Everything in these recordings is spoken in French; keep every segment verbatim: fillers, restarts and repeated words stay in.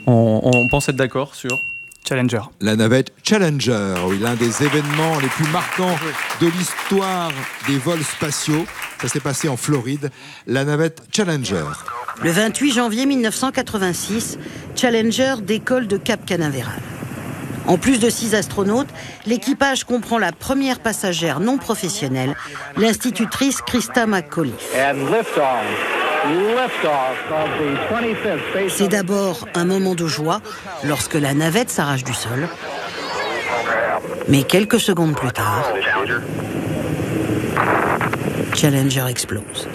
On, on pense être d'accord sur Challenger. La navette Challenger, oui, l'un des événements les plus marquants de l'histoire des vols spatiaux. Ça s'est passé en Floride. La navette Challenger. Le vingt-huit janvier mille neuf cent quatre-vingt-six, Challenger décolle de Cap Canaveral. En plus de six astronautes, l'équipage comprend la première passagère non professionnelle, l'institutrice Christa McAuliffe. C'est d'abord un moment de joie lorsque la navette s'arrache du sol. Mais quelques secondes plus tard, Challenger explose.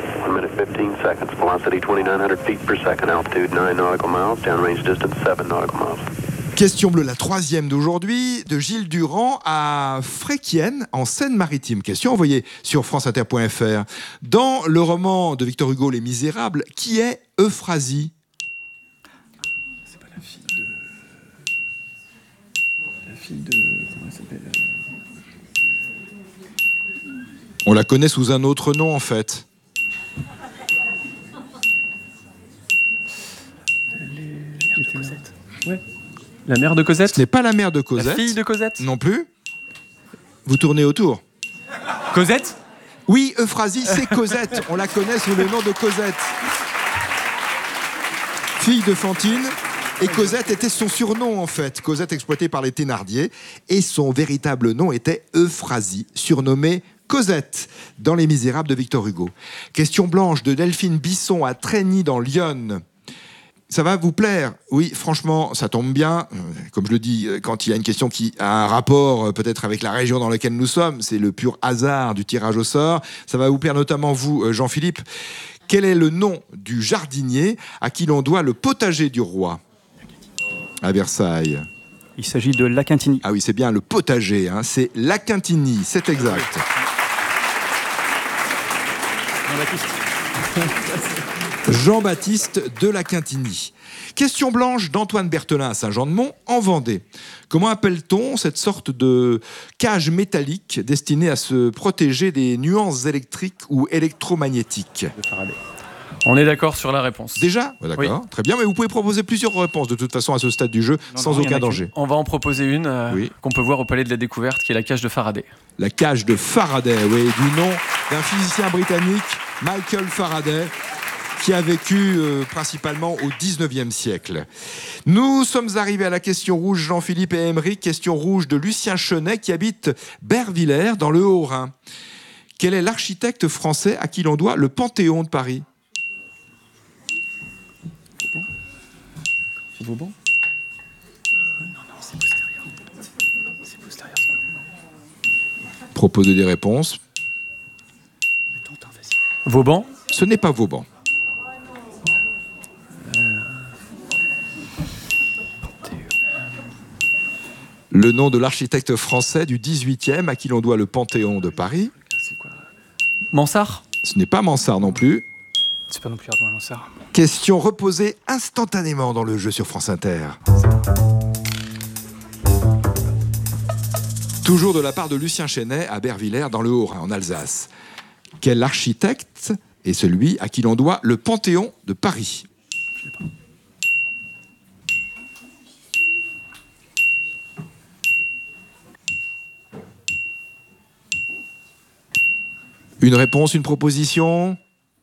Question bleue, la troisième d'aujourd'hui, de Gilles Durand à Fréquienne, en Seine-Maritime. Question envoyée sur franceinter point f r. Dans le roman de Victor Hugo, Les Misérables, qui est Euphrasie ? C'est pas la fille de... La fille de... Comment elle s'appelle ? On la connaît sous un autre nom, en fait. Les... Cosette. Ouais. La mère de Cosette ? Ce n'est pas la mère de Cosette. La fille de Cosette ? Non plus. Vous tournez autour. Cosette ? Oui, Euphrasie, c'est Cosette. On la connaît sous le nom de Cosette. Fille de Fantine. Et Cosette était son surnom, en fait. Cosette exploitée par les Thénardier. Et son véritable nom était Euphrasie, surnommée Cosette, dans Les Misérables de Victor Hugo. Question blanche de Delphine Bisson à Trény, dans l'Yonne. Ça va vous plaire ? Oui, franchement, ça tombe bien. Comme je le dis, quand il y a une question qui a un rapport peut-être avec la région dans laquelle nous sommes, c'est le pur hasard du tirage au sort. Ça va vous plaire notamment vous, Jean-Philippe. Quel est le nom du jardinier à qui l'on doit le potager du roi à Versailles ? Il s'agit de Lacintini. Ah oui, c'est bien le potager, hein. C'est Lacintini, c'est exact. Jean-Baptiste de Lacintini. Question blanche d'Antoine Berthelin à Saint-Jean-de-Mont, en Vendée. Comment appelle-t-on cette sorte de cage métallique destinée à se protéger des nuances électriques ou électromagnétiques ? De Faraday. On est d'accord sur la réponse. Déjà ? Ouais, d'accord, oui. Très bien, mais vous pouvez proposer plusieurs réponses de toute façon à ce stade du jeu, non, sans non, aucun danger. On va en proposer une euh, oui. qu'on peut voir au Palais de la Découverte, qui est la cage de Faraday. La cage de Faraday, oui, du nom d'un physicien britannique, Michael Faraday, qui a vécu euh, principalement au dix-neuvième siècle. Nous sommes arrivés à la question rouge Jean-Philippe et Aymeric, question rouge de Lucien Chenet qui habite Bervillers dans le Haut-Rhin. Quel est l'architecte français à qui l'on doit le Panthéon de Paris ? Vauban ? euh, Non, non, c'est postérieur. C'est postérieur. Proposez des réponses. Vauban ? Ce n'est pas Vauban. Le nom de l'architecte français du dix-huitième à qui l'on doit le Panthéon de Paris. C'est quoi ? Mansart ? Ce n'est pas Mansart non plus. C'est pas non plus Ardoin Mansart. Question reposée instantanément dans le jeu sur France Inter. Toujours de la part de Lucien Chenet à Bervillers dans le Haut-Rhin, en Alsace. Quel architecte est celui à qui l'on doit le Panthéon de Paris ? Une réponse, une proposition ?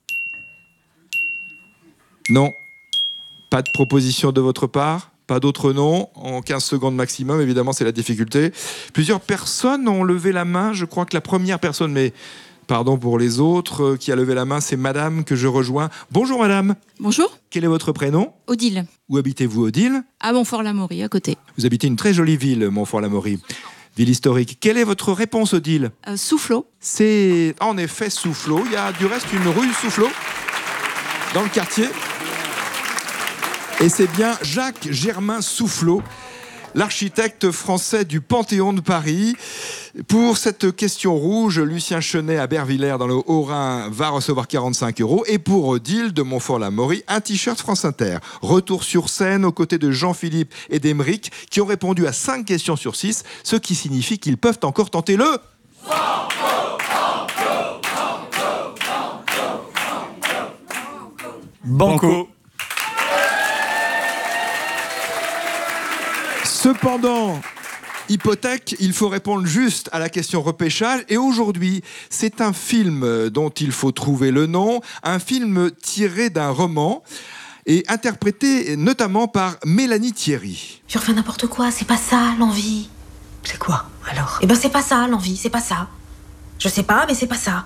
Non. Pas de proposition de votre part ? Pas d'autres noms ? En quinze secondes maximum, évidemment, c'est la difficulté. Plusieurs personnes ont levé la main. Je crois que la première personne, mais pardon pour les autres, qui a levé la main, c'est madame que je rejoins. Bonjour madame. Bonjour. Quel est votre prénom ? Odile. Où habitez-vous, Odile ? À Montfort-l'Amaury, à côté. Vous habitez une très jolie ville, Montfort-l'Amaury. Ville historique. Quelle est votre réponse, Odile ? euh, Soufflot. C'est en effet Soufflot. Il y a du reste une rue Soufflot dans le quartier. Et c'est bien Jacques Germain Soufflot, l'architecte français du Panthéon de Paris. Pour cette question rouge, Lucien Chenet à Bervillers dans le Haut-Rhin va recevoir quarante-cinq euros. Et pour Odile de Montfort-l'Amaury, un t-shirt France Inter. Retour sur scène aux côtés de Jean-Philippe et d'Aymeric qui ont répondu à cinq questions sur six, ce qui signifie qu'ils peuvent encore tenter le... Banco. Cependant, hypothèque, il faut répondre juste à la question repêchage. Et aujourd'hui, c'est un film dont il faut trouver le nom, un film tiré d'un roman et interprété notamment par Mélanie Thierry. Tu refais n'importe quoi, c'est pas ça l'envie. C'est quoi, alors? Eh ben c'est pas ça l'envie, c'est pas ça. Je sais pas, mais c'est pas ça.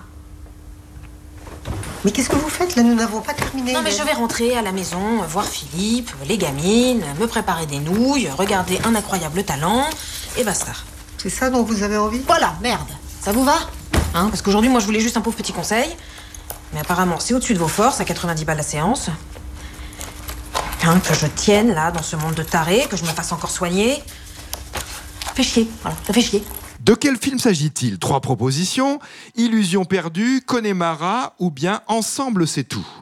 Mais qu'est-ce que vous faites là? Nous n'avons pas terminé. Non mais je vais rentrer à la maison, voir Philippe, les gamines, me préparer des nouilles, regarder Un incroyable talent, et basta. C'est ça dont vous avez envie? Voilà, merde. Ça vous va? Hein, parce qu'aujourd'hui, moi, je voulais juste un pauvre petit conseil. Mais apparemment, c'est au-dessus de vos forces, à quatre-vingt-dix balles la séance. Hein, que je tienne, là, dans ce monde de tarés, que je me fasse encore soigner. Ça fait chier, voilà, ça fait chier. De quel film s'agit-il? Trois propositions: Illusion perdue, Connemara ou bien Ensemble c'est tout.